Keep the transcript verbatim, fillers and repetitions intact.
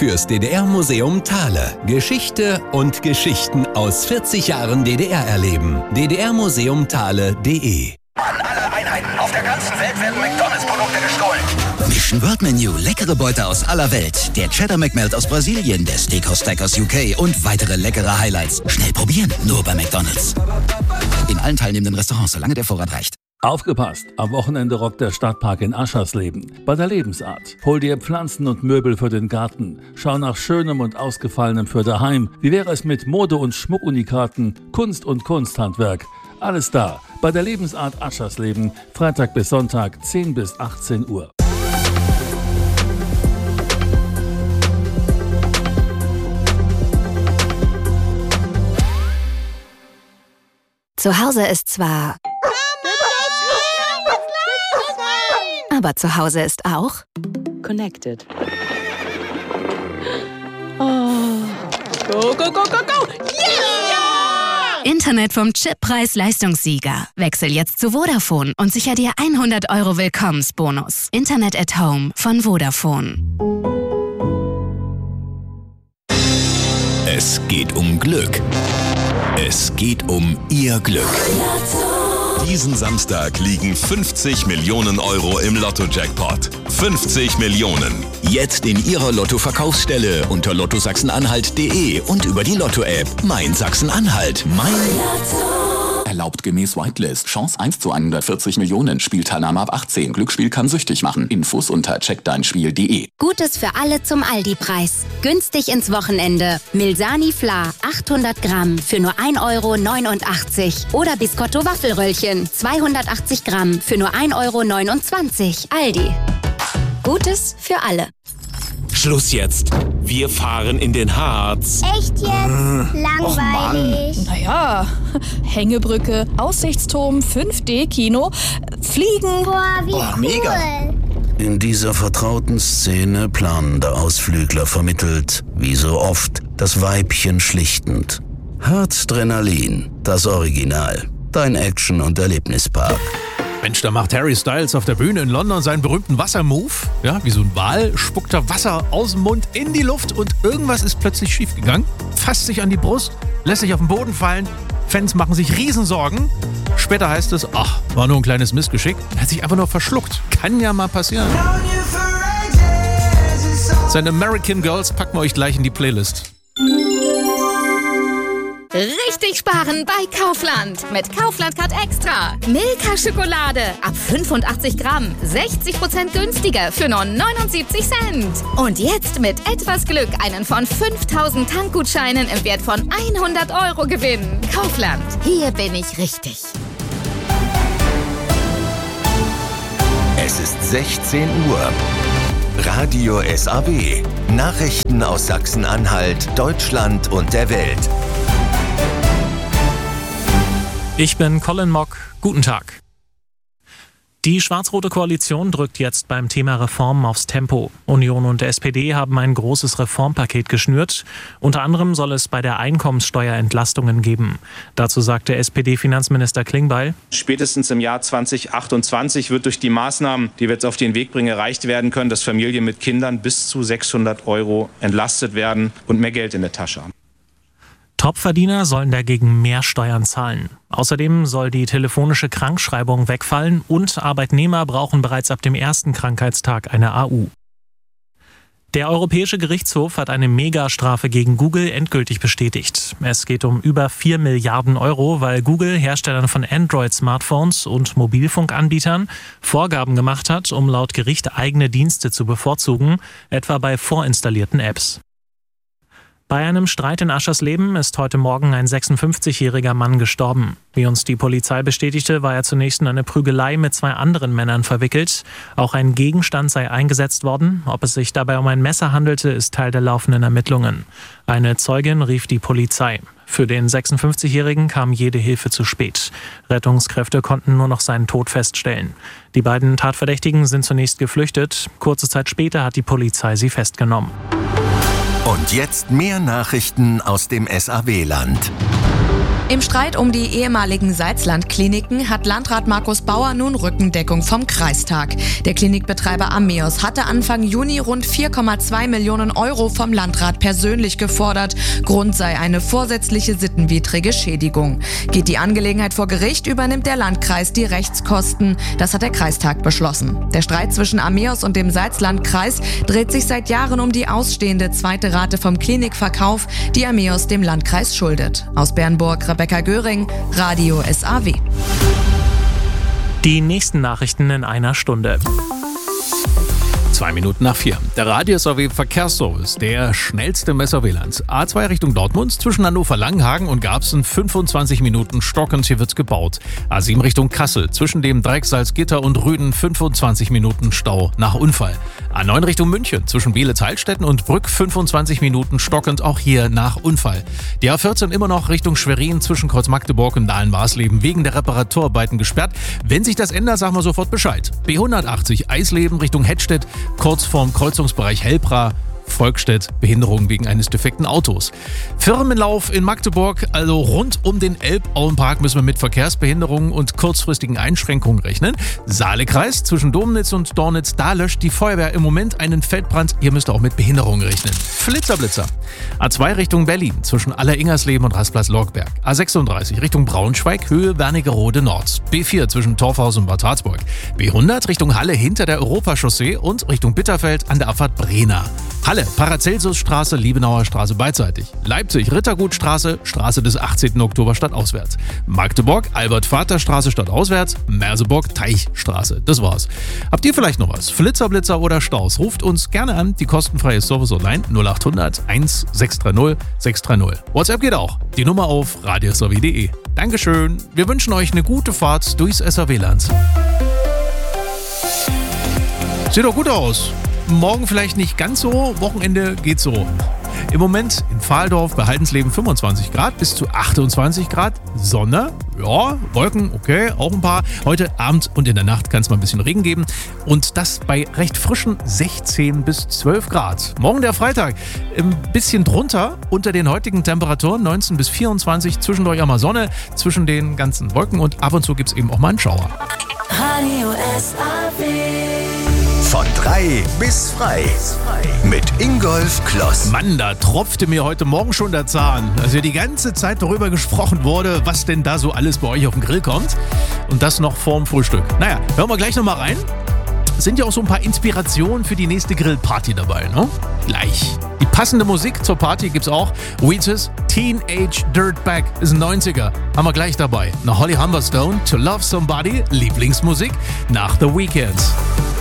fürs D D R-Museum Thale. Geschichte und Geschichten aus vierzig Jahren D D R erleben. d d r museum thale punkt d e An alle Einheiten auf der ganzen Welt werden McDonalds-Produkte gestohlen. Mission Word Menu, leckere Beute aus aller Welt. Der Cheddar McMelt aus Brasilien, der Steakhouse Stack aus U K und weitere leckere Highlights. Schnell probieren, nur bei McDonalds. In allen teilnehmenden Restaurants, solange der Vorrat reicht. Aufgepasst! Am Wochenende rockt der Stadtpark in Aschersleben. Bei der Lebensart. Hol dir Pflanzen und Möbel für den Garten. Schau nach Schönem und Ausgefallenem für daheim. Wie wäre es mit Mode- und Schmuckunikaten, Kunst und Kunsthandwerk? Alles da. Bei der Lebensart Aschersleben. Freitag bis Sonntag, zehn bis achtzehn Uhr. Zu Hause ist zwar... Aber zu Hause ist auch Connected. Oh. Go, go, go, go, go! Yeah! Internet vom Chippreis-Leistungssieger. Wechsel jetzt zu Vodafone und sicher dir hundert Euro Willkommensbonus. Internet at Home von Vodafone. Es geht um Glück. Es geht um Ihr Glück. Diesen Samstag liegen fünfzig Millionen Euro im Lotto-Jackpot. fünfzig Millionen. Jetzt in Ihrer Lotto-Verkaufsstelle unter lotto sachsen-anhalt punkt de und über die Lotto-App. Mein Sachsen-Anhalt. Mein Lotto. Erlaubt gemäß Whitelist. Chance eins zu hundertvierzig Millionen. Spielteilnahme ab achtzehn. Glücksspiel kann süchtig machen. Infos unter check dein spiel punkt de. Gutes für alle zum Aldi-Preis. Günstig ins Wochenende. Milsani Fla achthundert Gramm für nur ein Euro neunundachtzig. Oder Biscotto Waffelröllchen zweihundertachtzig Gramm für nur ein Euro neunundzwanzig. Aldi. Gutes für alle. Schluss jetzt. Wir fahren in den Harz. Echt jetzt? Äh, Langweilig. Naja, Hängebrücke, Aussichtsturm, fünf D Kino, Fliegen. Boah, wie oh, cool. Mega. In dieser vertrauten Szene planender Ausflügler vermittelt, wie so oft, das Weibchen schlichtend. Herzdrenalin, das Original. Dein Action- und Erlebnispark. Mensch, da macht Harry Styles auf der Bühne in London seinen berühmten Wassermove. Ja, wie so ein Wal spuckt er Wasser aus dem Mund in die Luft und irgendwas ist plötzlich schiefgegangen. Fasst sich an die Brust, lässt sich auf den Boden fallen. Fans machen sich Riesensorgen. Später heißt es, ach, war nur ein kleines Missgeschick. Er hat sich einfach nur verschluckt. Kann ja mal passieren. Seine American Girls packen wir euch gleich in die Playlist. Richtig sparen bei Kaufland. Mit Kaufland Card Extra. Milka Schokolade ab fünfundachtzig Gramm. sechzig Prozent günstiger für nur neunundsiebzig Cent. Und jetzt mit etwas Glück einen von fünftausend Tankgutscheinen im Wert von hundert Euro gewinnen. Kaufland. Hier bin ich richtig. Es ist sechzehn Uhr. Radio S A B. Nachrichten aus Sachsen-Anhalt, Deutschland und der Welt. Ich bin Colin Mock. Guten Tag. Die schwarz-rote Koalition drückt jetzt beim Thema Reformen aufs Tempo. Union und S P D haben ein großes Reformpaket geschnürt. Unter anderem soll es bei der Einkommenssteuer Entlastungen geben. Dazu sagte S P D-Finanzminister Klingbeil: Spätestens im Jahr zwanzig achtundzwanzig wird durch die Maßnahmen, die wir jetzt auf den Weg bringen, erreicht werden können, dass Familien mit Kindern bis zu sechshundert Euro entlastet werden und mehr Geld in der Tasche haben. Topverdiener sollen dagegen mehr Steuern zahlen. Außerdem soll die telefonische Krankschreibung wegfallen und Arbeitnehmer brauchen bereits ab dem ersten Krankheitstag eine A U. Der Europäische Gerichtshof hat eine Megastrafe gegen Google endgültig bestätigt. Es geht um über vier Milliarden Euro, weil Google Herstellern von Android-Smartphones und Mobilfunkanbietern Vorgaben gemacht hat, um laut Gericht eigene Dienste zu bevorzugen, etwa bei vorinstallierten Apps. Bei einem Streit in Aschersleben ist heute Morgen ein sechsundfünfzigjähriger Mann gestorben. Wie uns die Polizei bestätigte, war er zunächst in eine Prügelei mit zwei anderen Männern verwickelt. Auch ein Gegenstand sei eingesetzt worden. Ob es sich dabei um ein Messer handelte, ist Teil der laufenden Ermittlungen. Eine Zeugin rief die Polizei. Für den sechsundfünfzigjährigen kam jede Hilfe zu spät. Rettungskräfte konnten nur noch seinen Tod feststellen. Die beiden Tatverdächtigen sind zunächst geflüchtet. Kurze Zeit später hat die Polizei sie festgenommen. Und jetzt mehr Nachrichten aus dem S A B-Land. Im Streit um die ehemaligen Salzland-Kliniken hat Landrat Markus Bauer nun Rückendeckung vom Kreistag. Der Klinikbetreiber Ameos hatte Anfang Juni rund vier Komma zwei Millionen Euro vom Landrat persönlich gefordert. Grund sei eine vorsätzliche sittenwidrige Schädigung. Geht die Angelegenheit vor Gericht, übernimmt der Landkreis die Rechtskosten. Das hat der Kreistag beschlossen. Der Streit zwischen Ameos und dem Salzlandkreis dreht sich seit Jahren um die ausstehende zweite Rate vom Klinikverkauf, die Ameos dem Landkreis schuldet. Aus Bernburg, Rebecca Göring, Radio S A W. Die nächsten Nachrichten in einer Stunde. Zwei Minuten nach vier. Der Radio S A W Verkehrsservice, der schnellste im S A W-Land. A zwei Richtung Dortmund, zwischen Hannover-Langenhagen und Garbsen fünfundzwanzig Minuten stockend, hier wird's gebaut. A sieben Richtung Kassel, zwischen dem Dreieck Salzgitter und Rüden fünfundzwanzig Minuten Stau nach Unfall. A neun Richtung München, zwischen Beelitz-Heilstätten und Brück fünfundzwanzig Minuten stockend, auch hier nach Unfall. Die A vierzehn immer noch Richtung Schwerin, zwischen Kreuz Magdeburg und Dahlen-Maßleben wegen der Reparaturarbeiten gesperrt. Wenn sich das ändert, sagen wir sofort Bescheid. B hundertachtzig Eisleben Richtung Hettstedt, kurz vorm Kreuzungsbereich Hellbra, Volkstedt, Behinderung wegen eines defekten Autos. Firmenlauf in Magdeburg, also rund um den Elbauenpark müssen wir mit Verkehrsbehinderungen und kurzfristigen Einschränkungen rechnen. Saalekreis zwischen Domnitz und Dornitz, da löscht die Feuerwehr im Moment einen Feldbrand. Ihr müsst auch mit Behinderungen rechnen. Flitzerblitzer. A zwei Richtung Berlin, zwischen Aller-Ingersleben und Rastplatz-Lorgberg. A sechsunddreißig Richtung Braunschweig, Höhe Wernigerode Nord. B vier zwischen Torfhaus und Bad Harzburg. B hundert Richtung Halle hinter der Europachaussee und Richtung Bitterfeld an der Abfahrt Brena. Halle, Paracelsusstraße, Liebenauer Straße beidseitig. Leipzig, Rittergutstraße, Straße des achtzehnten Oktober stadtauswärts. Magdeburg, Albert-Vater-Straße stadtauswärts. Merseburg, Teichstraße. Das war's. Habt ihr vielleicht noch was? Flitzerblitzer oder Staus? Ruft uns gerne an. Die kostenfreie Service online null acht hundert eins sechs drei null sechs drei null. WhatsApp geht auch. Die Nummer auf radio s a w punkt d e. Dankeschön. Wir wünschen euch eine gute Fahrt durchs S A W-Land. Sieht doch gut aus. Morgen vielleicht nicht ganz so, Wochenende geht so. Im Moment in Pfahldorf bei Haldensleben fünfundzwanzig Grad bis zu achtundzwanzig Grad. Sonne, ja, Wolken, okay, auch ein paar. Heute Abend und in der Nacht kann es mal ein bisschen Regen geben. Und das bei recht frischen sechzehn bis zwölf Grad. Morgen der Freitag, ein bisschen drunter unter den heutigen Temperaturen, neunzehn bis vierundzwanzig. Zwischendurch auch mal Sonne, zwischen den ganzen Wolken und ab und zu gibt es eben auch mal einen Schauer. Radio S A W. Von drei bis frei. Mit Ingolf Kloss. Mann, da tropfte mir heute Morgen schon der Zahn, als ja die ganze Zeit darüber gesprochen wurde, was denn da so alles bei euch auf den Grill kommt. Und das noch vorm Frühstück. Naja, hören wir gleich nochmal rein. Sind ja auch so ein paar Inspirationen für die nächste Grillparty dabei, ne? Gleich. Die passende Musik zur Party gibt's auch. Wheatus, Teenage Dirtbag ist ein neunziger. Haben wir gleich dabei. Nach Holly Humberstone, To Love Somebody, Lieblingsmusik nach The Weeknd.